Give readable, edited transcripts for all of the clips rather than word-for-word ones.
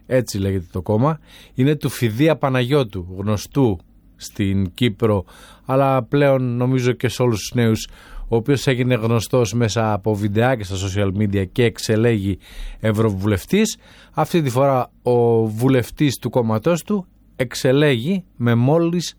έτσι λέγεται το κόμμα, είναι του Φιδία Παναγιώτου, γνωστού στην Κύπρο, αλλά πλέον νομίζω και σε όλους τους νέους, ο οποίος έγινε γνωστός μέσα από βιντεάκια στα social media και εξελέγει ευρωβουλευτής. Αυτή τη φορά ο βουλευτής του κόμματός του εξελέγει με μόλις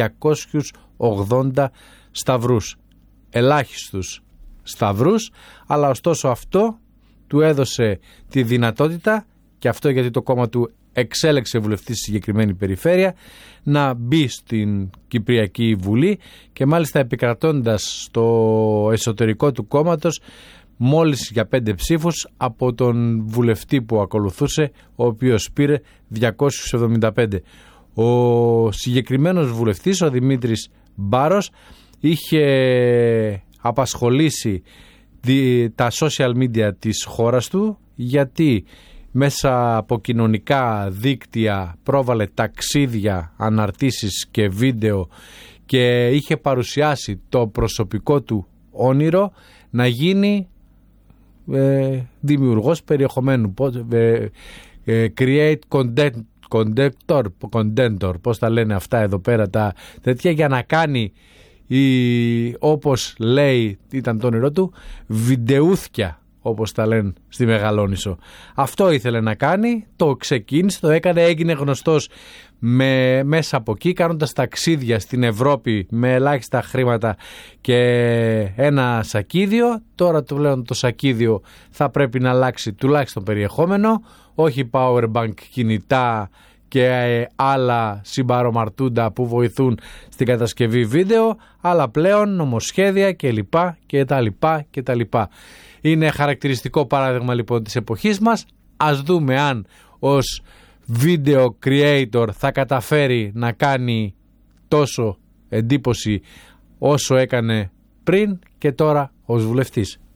280 σταυρούς. Ελάχιστους σταυρούς, αλλά ωστόσο αυτό του έδωσε τη δυνατότητα, και αυτό γιατί το κόμμα του εξέλεξε βουλευτή στη συγκεκριμένη περιφέρεια, να μπει στην Κυπριακή Βουλή και μάλιστα επικρατώντας στο εσωτερικό του κόμματος μόλις για 5 ψήφους από τον βουλευτή που ακολουθούσε, ο οποίος πήρε 275. Ο συγκεκριμένος βουλευτής, ο Δημήτρης Μπάρος, είχε απασχολήσει τα social media της χώρας του, γιατί μέσα από κοινωνικά δίκτυα πρόβαλε ταξίδια, αναρτήσεις και βίντεο και είχε παρουσιάσει το προσωπικό του όνειρο να γίνει δημιουργός περιεχομένου, create contentor, πώς τα λένε αυτά εδώ πέρα τα τέτοια, για να κάνει, όπως λέει ήταν το όνειρό του, βιντεούθκια, όπως τα λένε στη Μεγαλόνισσο. Αυτό ήθελε να κάνει, το ξεκίνησε, το έκανε, έγινε γνωστός μέσα από εκεί, κάνοντας ταξίδια στην Ευρώπη με ελάχιστα χρήματα και ένα σακίδιο. Τώρα το πλέον το σακίδιο θα πρέπει να αλλάξει τουλάχιστον περιεχόμενο, όχι powerbank, κινητά και άλλα συμπαρομαρτούντα που βοηθούν στην κατασκευή βίντεο, αλλά πλέον νομοσχέδια κτλ. Είναι χαρακτηριστικό παράδειγμα λοιπόν της εποχής μας. Ας δούμε αν ως video creator θα καταφέρει να κάνει τόσο εντύπωση όσο έκανε πριν και τώρα ως βουλευτής.